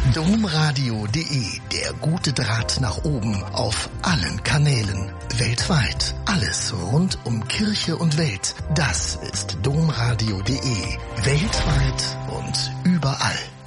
Domradio.de, der gute Draht nach oben auf allen Kanälen. Weltweit. Alles rund um Kirche und Welt. Das ist Domradio.de. Weltweit und überall.